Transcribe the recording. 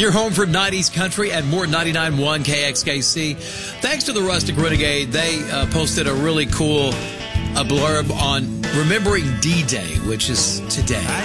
You're home for 90s country and more 99.1 KXKC. Thanks to the Rustic Renegade, they posted a really cool blurb on remembering D-Day, which is today.